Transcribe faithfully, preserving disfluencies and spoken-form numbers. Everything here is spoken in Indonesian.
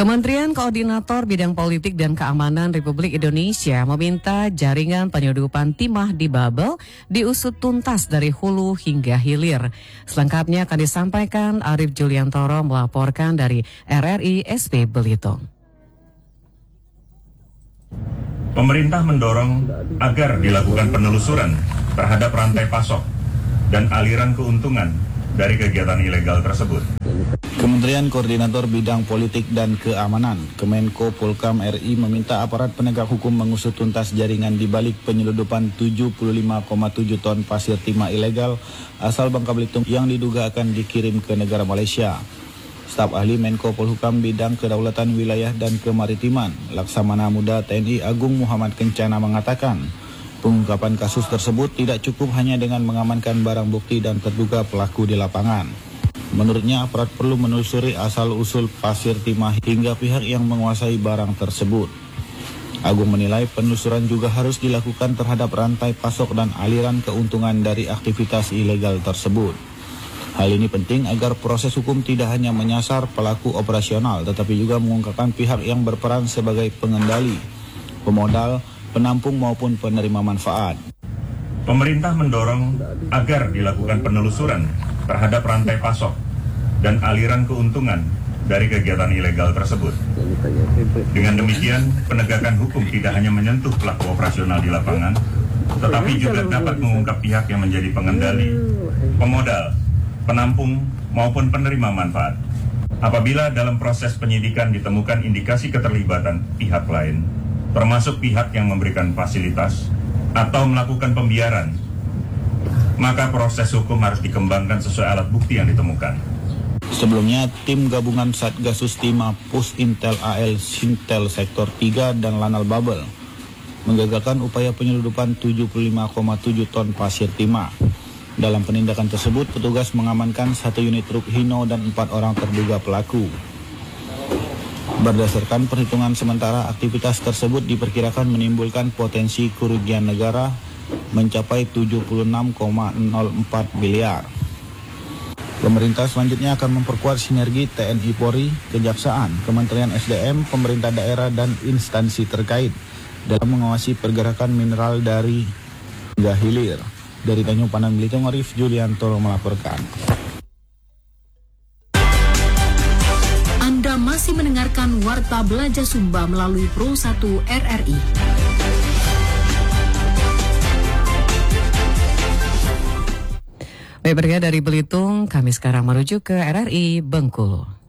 Kementerian Koordinator Bidang Politik dan Keamanan Republik Indonesia meminta jaringan penyeludupan timah di Babel diusut tuntas dari hulu hingga hilir. Selengkapnya akan disampaikan Arif Juliantoro melaporkan dari R R I S P Belitung. Pemerintah mendorong agar dilakukan penelusuran terhadap rantai pasok dan aliran keuntungan dari kegiatan ilegal tersebut. Kementerian Koordinator Bidang Politik dan Keamanan, Kemenko Polhukam R I meminta aparat penegak hukum mengusut tuntas jaringan di balik penyeludupan tujuh puluh lima koma tujuh ton pasir timah ilegal asal Bangka Belitung yang diduga akan dikirim ke negara Malaysia. Staf ahli Menko Polhukam Bidang Kedaulatan Wilayah dan Kemaritiman, Laksamana Muda T N I Agung Muhammad Kencana mengatakan, pengungkapan kasus tersebut tidak cukup hanya dengan mengamankan barang bukti dan terduga pelaku di lapangan. Menurutnya, aparat perlu menelusuri asal-usul pasir timah hingga pihak yang menguasai barang tersebut. Agung menilai penelusuran juga harus dilakukan terhadap rantai pasok dan aliran keuntungan dari aktivitas ilegal tersebut. Hal ini penting agar proses hukum tidak hanya menyasar pelaku operasional, tetapi juga mengungkapkan pihak yang berperan sebagai pengendali, pemodal, penampung maupun penerima manfaat. Pemerintah mendorong agar dilakukan penelusuran terhadap rantai pasok dan aliran keuntungan dari kegiatan ilegal tersebut. Dengan demikian, penegakan hukum tidak hanya menyentuh pelaku operasional di lapangan, tetapi juga dapat mengungkap pihak yang menjadi pengendali, pemodal, penampung, maupun penerima manfaat. Apabila dalam proses penyidikan ditemukan indikasi keterlibatan pihak lain, termasuk pihak yang memberikan fasilitas atau melakukan pembiaran, maka proses hukum harus dikembangkan sesuai alat bukti yang ditemukan. Sebelumnya, tim gabungan Satgasus Timah Pusintel A L Sintel Sektor tiga dan Lanal Babel menggagalkan upaya penyeludupan tujuh puluh lima koma tujuh ton pasir timah. Dalam penindakan tersebut, petugas mengamankan satu unit truk Hino dan empat orang terduga pelaku. Berdasarkan perhitungan sementara, aktivitas tersebut diperkirakan menimbulkan potensi kerugian negara mencapai tujuh puluh enam koma nol empat miliar. Pemerintah selanjutnya akan memperkuat sinergi T N I Polri, Kejaksaan, Kementerian S D M, pemerintah daerah, dan instansi terkait dalam mengawasi pergerakan mineral dari hingga hilir. Dari Tanjung Pandan Belitung, Arif Juliantoro melaporkan. Anda masih mendengarkan Warta Belajar Sumba melalui Pro satu R R I. Baik, bergerak dari Belitung, kami sekarang menuju ke R R I Bengkulu.